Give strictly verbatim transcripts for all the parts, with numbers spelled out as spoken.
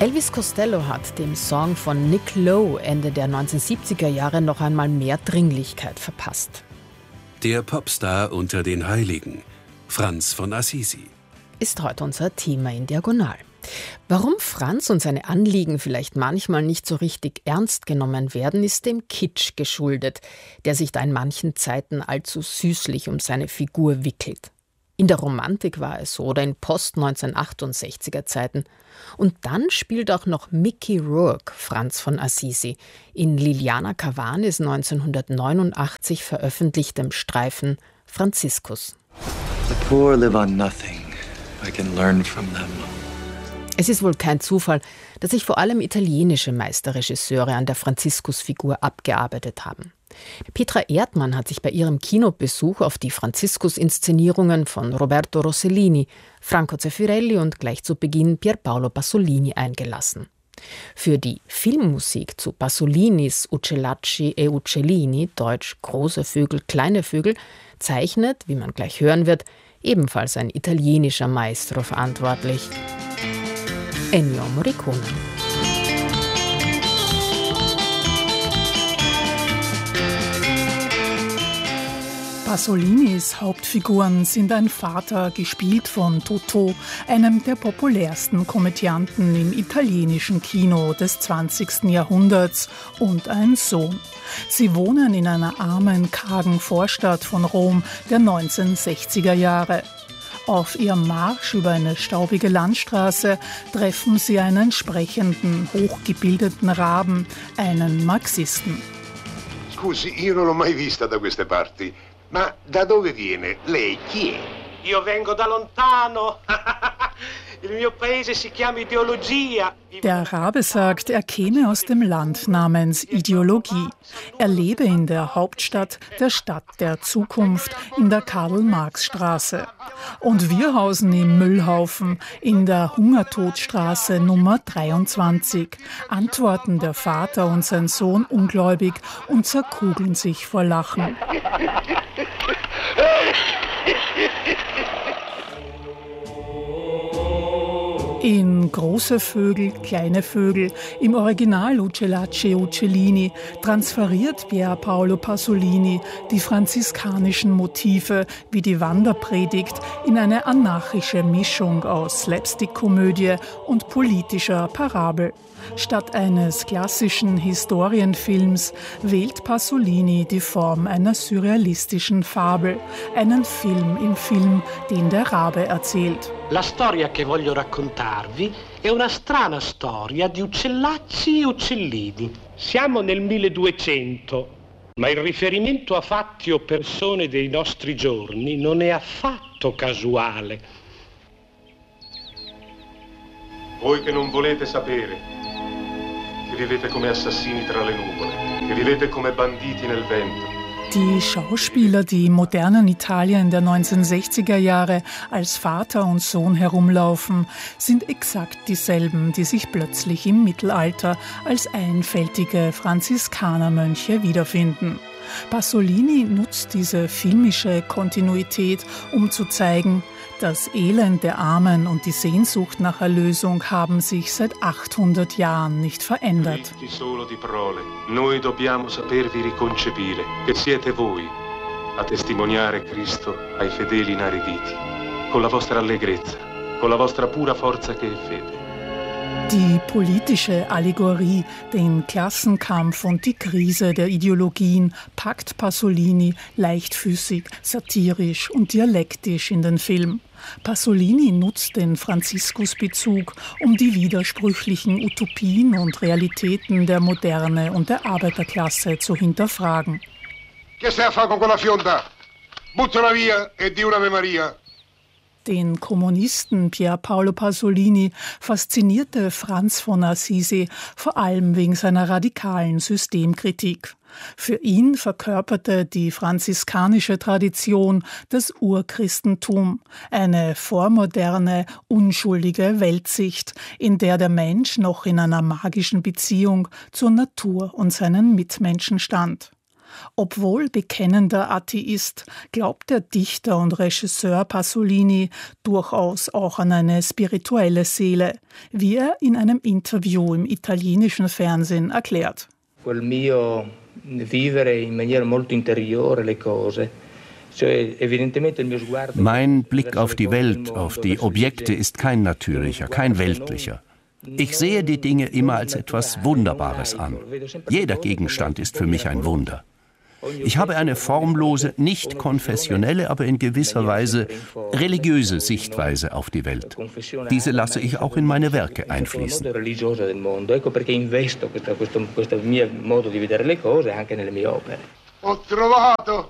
Elvis Costello hat dem Song von Nick Lowe Ende der neunzehnhundertsiebziger Jahre noch einmal mehr Dringlichkeit verpasst. Der Popstar unter den Heiligen, Franz von Assisi, ist heute unser Thema in Diagonal. Warum Franz und seine Anliegen vielleicht manchmal nicht so richtig ernst genommen werden, ist dem Kitsch geschuldet, der sich da in manchen Zeiten allzu süßlich um seine Figur wickelt. In der Romantik war es so oder in Post-neunzehnhundertachtundsechziger Zeiten. Und dann spielt auch noch Mickey Rourke Franz von Assisi in Liliana Cavanis neunzehnhundertneunundachtzig veröffentlichtem Streifen Franziskus. The poor live on nothing. I can learn from them. Es ist wohl kein Zufall, dass sich vor allem italienische Meisterregisseure an der Franziskusfigur abgearbeitet haben. Petra Erdmann hat sich bei ihrem Kinobesuch auf die Franziskus-Inszenierungen von Roberto Rossellini, Franco Zeffirelli und gleich zu Beginn Pierpaolo Pasolini eingelassen. Für die Filmmusik zu Pasolinis Uccellacci e Uccellini, deutsch große Vögel, kleine Vögel, zeichnet, wie man gleich hören wird, ebenfalls ein italienischer Maestro verantwortlich: Ennio Morricone. Pasolinis Hauptfiguren sind ein Vater, gespielt von Totò, einem der populärsten Komödianten im italienischen Kino des zwanzigsten Jahrhunderts, und ein Sohn. Sie wohnen in einer armen, kargen Vorstadt von Rom der neunzehnhundertsechziger Jahre. Auf ihrem Marsch über eine staubige Landstraße treffen sie einen sprechenden, hochgebildeten Raben, einen Marxisten. Scusi, io non l'ho mai vista da queste parti. Ma da dove viene? Lei chi è? Io vengo da lontano. Il mio paese si chiama Ideologia. Der Rabe sagt, er käme aus dem Land namens Ideologie. Er lebe in der Hauptstadt, der Stadt der Zukunft, in der Karl-Marx-Straße. Und wir hausen im Müllhaufen, in der Hungertodstraße Nummer dreiundzwanzig, antworten der Vater und sein Sohn ungläubig und zerkugeln sich vor Lachen. In Große Vögel, kleine Vögel, im Original Uccellacci e Uccellini, transferiert Pierpaolo Pasolini die franziskanischen Motive wie die Wanderpredigt in eine anarchische Mischung aus Slapstick-Komödie und politischer Parabel. Statt eines klassischen Historienfilms wählt Pasolini die Form einer surrealistischen Fabel, einen Film im Film, den der Rabe erzählt. La storia che voglio raccontarvi è una strana storia di Uccellacci e Uccellini. Siamo nel milleduecento, ma il riferimento a fatti o persone dei nostri giorni non è affatto casuale. Voi che non volete sapere, che vivete come assassini tra le nuvole, che vivete come banditi nel vento. Die Schauspieler, die im modernen Italien der neunzehnhundertsechziger Jahre als Vater und Sohn herumlaufen, sind exakt dieselben, die sich plötzlich im Mittelalter als einfältige Franziskanermönche wiederfinden. Pasolini nutzt diese filmische Kontinuität, um zu zeigen, das Elend der Armen und die Sehnsucht nach Erlösung haben sich seit achthundert Jahren nicht verändert. Solo di parole. Noi dobbiamo sapervi riconcepire, che siete voi a testimoniare Cristo ai fedeli inariditi, con la vostra allegrezza, con la vostra pura forza che è fede. Die politische Allegorie, den Klassenkampf und die Krise der Ideologien packt Pasolini leichtfüßig, satirisch und dialektisch in den Film. Pasolini nutzt den Franziskusbezug, um die widersprüchlichen Utopien und Realitäten der Moderne und der Arbeiterklasse zu hinterfragen. Che stai a fare con quella fionda? Buttala via e di una Ave Maria. Den Kommunisten Pierpaolo Pasolini faszinierte Franz von Assisi vor allem wegen seiner radikalen Systemkritik. Für ihn verkörperte die franziskanische Tradition das Urchristentum, eine vormoderne, unschuldige Weltsicht, in der der Mensch noch in einer magischen Beziehung zur Natur und seinen Mitmenschen stand. Obwohl bekennender Atheist, glaubt der Dichter und Regisseur Pasolini durchaus auch an eine spirituelle Seele, wie er in einem Interview im italienischen Fernsehen erklärt. Quel mio vivere in maniera molto interiore le cose. Mein Blick auf die Welt, auf die Objekte ist kein natürlicher, kein weltlicher. Ich sehe die Dinge immer als etwas Wunderbares an. Jeder Gegenstand ist für mich ein Wunder. Ich habe eine formlose, nicht konfessionelle, aber in gewisser Weise religiöse Sichtweise auf die Welt. Diese lasse ich auch in meine Werke einfließen. Ho trovato!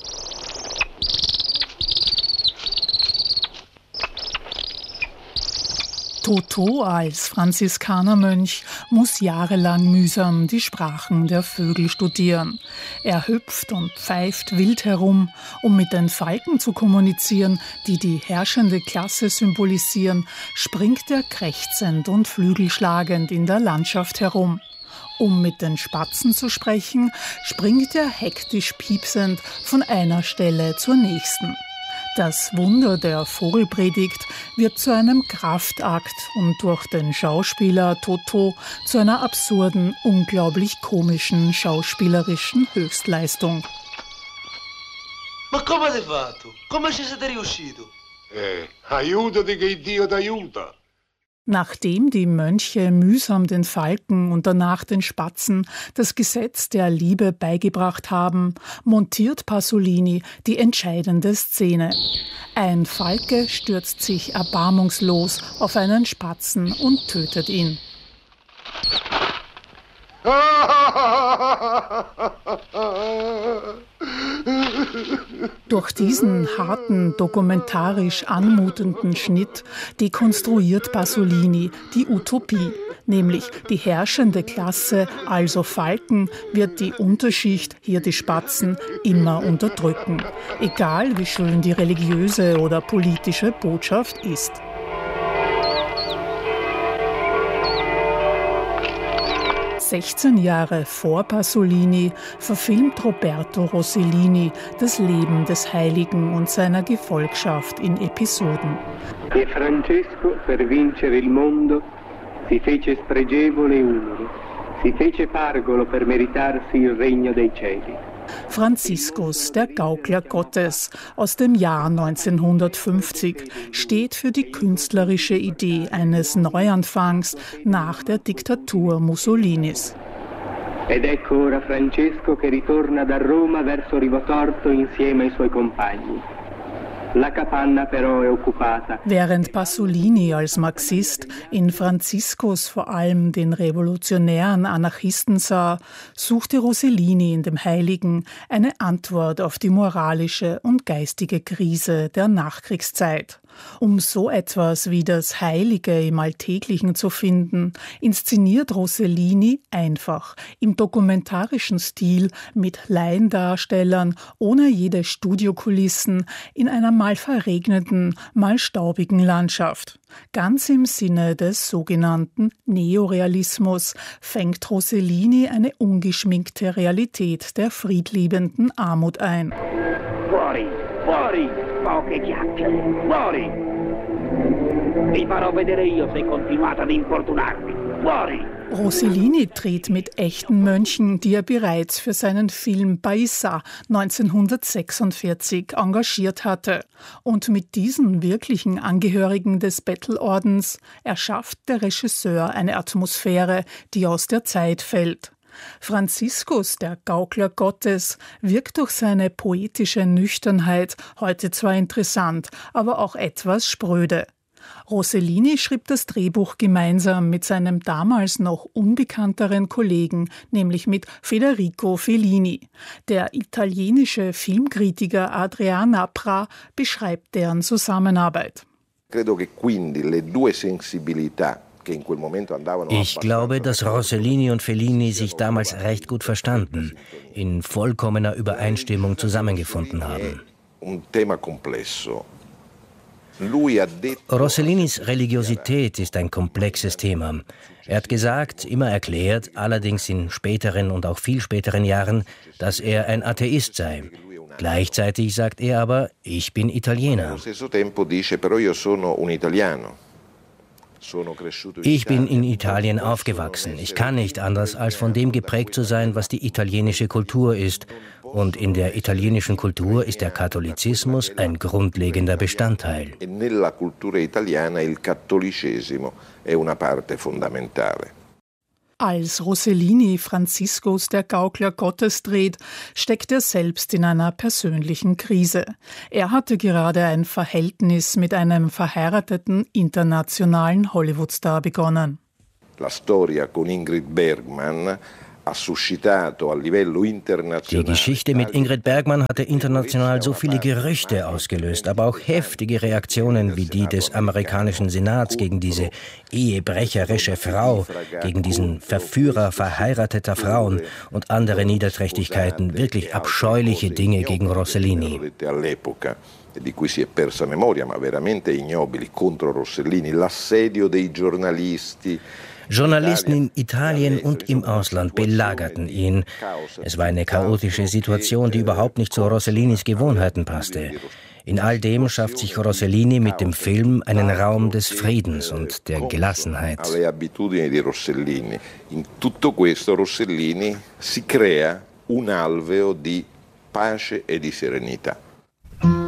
Totò als Franziskanermönch muss jahrelang mühsam die Sprachen der Vögel studieren. Er hüpft und pfeift wild herum, um mit den Falken zu kommunizieren, die die herrschende Klasse symbolisieren, springt er krächzend und flügelschlagend in der Landschaft herum. Um mit den Spatzen zu sprechen, springt er hektisch piepsend von einer Stelle zur nächsten. Das Wunder der Vogelpredigt wird zu einem Kraftakt und durch den Schauspieler Totò zu einer absurden, unglaublich komischen schauspielerischen Höchstleistung. Ma come avete fatto? Come ci siete riuscito? Eh, aiutati che Dio t'aiuta. Nachdem die Mönche mühsam den Falken und danach den Spatzen das Gesetz der Liebe beigebracht haben, montiert Pasolini die entscheidende Szene. Ein Falke stürzt sich erbarmungslos auf einen Spatzen und tötet ihn. Durch diesen harten, dokumentarisch anmutenden Schnitt dekonstruiert Pasolini die Utopie, nämlich die herrschende Klasse, also Falken, wird die Unterschicht, hier die Spatzen, immer unterdrücken, egal wie schön die religiöse oder politische Botschaft ist. sechzehn Jahre vor Pasolini verfilmt Roberto Rossellini das Leben des Heiligen und seiner Gefolgschaft in Episoden. E Francesco, per vincere il mondo, si fece spregevole e umile, si fece pargolo per meritarsi il regno dei cieli. Franziskus, der Gaukler Gottes, aus dem Jahr neunzehnhundertfünfzig, steht für die künstlerische Idee eines Neuanfangs nach der Diktatur Mussolinis. Ed ecco ora Francesco che ritorna da Roma verso Rivotorto insieme ai suoi compagni. La capanna però è occupata. Während Pasolini als Marxist in Franziskus vor allem den revolutionären Anarchisten sah, suchte Rossellini in dem Heiligen eine Antwort auf die moralische und geistige Krise der Nachkriegszeit. Um so etwas wie das Heilige im Alltäglichen zu finden, inszeniert Rossellini einfach, im dokumentarischen Stil mit Laiendarstellern, ohne jede Studiokulissen, in einer mal verregneten, mal staubigen Landschaft. Ganz im Sinne des sogenannten Neorealismus fängt Rossellini eine ungeschminkte Realität der friedliebenden Armut ein. Fuori, fuori, poche chiacchiere, fuori! Vi farò vedere io se continuate ad importunarmi. Fuori! Rossellini dreht mit echten Mönchen, die er bereits für seinen Film Baiza neunzehnhundertsechsundvierzig engagiert hatte. Und mit diesen wirklichen Angehörigen des Bettelordens erschafft der Regisseur eine Atmosphäre, die aus der Zeit fällt. Franziskus, der Gaukler Gottes, wirkt durch seine poetische Nüchternheit heute zwar interessant, aber auch etwas spröde. Rossellini schrieb das Drehbuch gemeinsam mit seinem damals noch unbekannteren Kollegen, nämlich mit Federico Fellini. Der italienische Filmkritiker Adrian Napra beschreibt deren Zusammenarbeit. Credo che quindi le due sensibilità Ich glaube, dass Rossellini und Fellini sich damals recht gut verstanden, in vollkommener Übereinstimmung zusammengefunden haben. Rossellinis Religiosität ist ein komplexes Thema. Er hat gesagt, immer erklärt, allerdings in späteren und auch viel späteren Jahren, dass er ein Atheist sei. Gleichzeitig sagt er aber, ich bin Italiener. Ich bin in Italien aufgewachsen. Ich kann nicht anders, als von dem geprägt zu sein, was die italienische Kultur ist. Und in der italienischen Kultur ist der Katholizismus ein grundlegender Bestandteil. Als Rossellini Franziskus der Gaukler Gottes dreht, steckt er selbst in einer persönlichen Krise. Er hatte gerade ein Verhältnis mit einem verheirateten internationalen Hollywood-Star begonnen. La storia con Ingrid Bergman Die Geschichte mit Ingrid Bergman hatte international so viele Gerüchte ausgelöst, aber auch heftige Reaktionen wie die des amerikanischen Senats gegen diese ehebrecherische Frau, gegen diesen Verführer verheirateter Frauen und andere Niederträchtigkeiten, wirklich abscheuliche Dinge gegen Rossellini. Di cui si è persa memoria, ma veramente ignobili contro Rossellini, l'assedio dei giornalisti. Journalisten in Italien und im Ausland belagerten ihn. Es war eine chaotische Situation, die überhaupt nicht zu Rossellinis Gewohnheiten passte. In all dem schafft sich Rossellini mit dem Film einen Raum des Friedens und der Gelassenheit. In tutto questo Rossellini si crea un alveo di pace e di serenità.